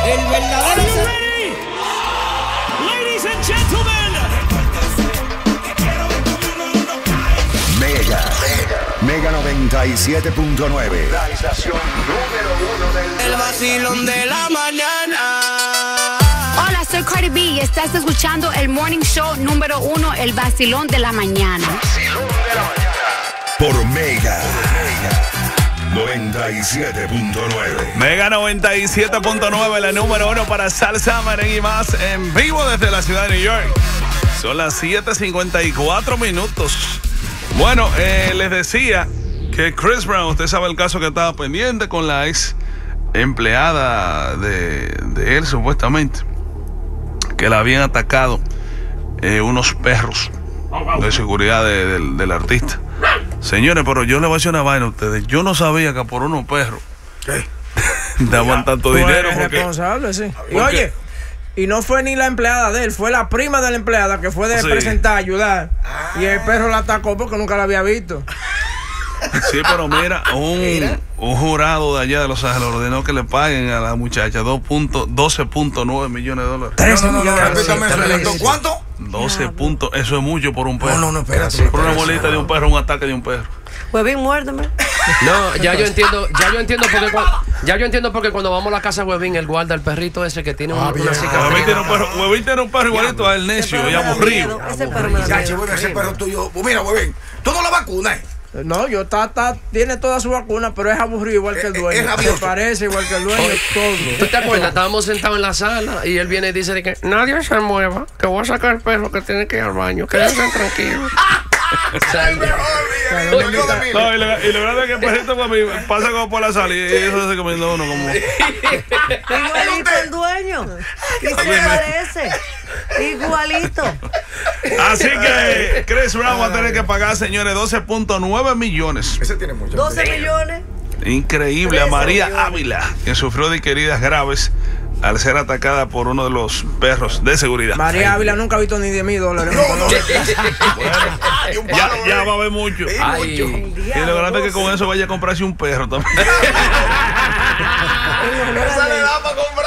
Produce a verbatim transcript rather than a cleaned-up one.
El verdadero. Ladies and gentlemen. Mega, Mega noventa y siete punto nueve. La estación número uno del... El vacilón de la mañana. Hola, soy Cardi B y estás escuchando el Morning Show número uno, el vacilón de la mañana. Vacilón de la mañana. Por Mega. noventa y siete punto nueve. Mega noventa y siete punto nueve, la número uno para salsa, merengue y más en vivo desde la ciudad de New York. Son las siete cincuenta y cuatro minutos. Bueno, eh, les decía que Chris Brown, usted sabe el caso que estaba pendiente con la ex empleada de, de él, supuestamente, que la habían atacado eh, unos perros de seguridad de, de, del artista. Señores, pero yo les voy a decir una vaina a ustedes. Yo no sabía que por unos perros daban tanto dinero. Porque... responsable, sí. Y porque... oye, y no fue ni la empleada de él, fue la prima de la empleada que fue de sí. presentar, ayudar. Ah. Y el perro la atacó porque nunca la había visto. Sí, pero mira, un, un jurado de allá de Los Ángeles ordenó que le paguen a la muchacha doce punto nueve millones de dólares. trece no, no, no, millones de dólares. ¿Cuánto? doce puntos, eso es mucho por un perro. No, no, no, espérate. Por una bolita de un perro, un ataque de un perro. Huevín, muérdeme. No, ya yo entiendo, ya yo entiendo porque cuando, ya yo entiendo porque cuando vamos a la casa de Huevín, él guarda el perrito ese que tiene ah, un, una cicatriz. Huevín tiene un perro, Huevín tiene un perro igualito al necio y aburrido. Ese perro me da Ya, chivo, ese perro tuyo. Pues mira, Huevín, tú no la vacunas. No, yo está, está, tiene toda su vacuna, pero es aburrido igual que el dueño. Se parece igual que el dueño, todo. ¿Tú te acuerdas? Estábamos sentados en la sala y él viene y dice de que nadie se mueva, que voy a sacar el perro que tiene que ir al baño. Quédense tranquilos. No, y lo, y lo grande es que el perrito para mí pasa como por la sala y eso se comiendo uno como. Igualito el dueño. ¿Qué se parece? Igualito. Así que Chris Brown va a tener que pagar, señores, doce punto nueve millones. Ese tiene mucho. doce millones. Increíble. A María Ávila, que sufrió de heridas graves al ser atacada por uno de los perros de seguridad. María Ávila nunca ha visto ni diez mil dólares. No, no. Bueno, ya, ya va a haber mucho. Ay. Y lo grande es que con eso vaya a comprarse un perro también. Esa le da para comprar.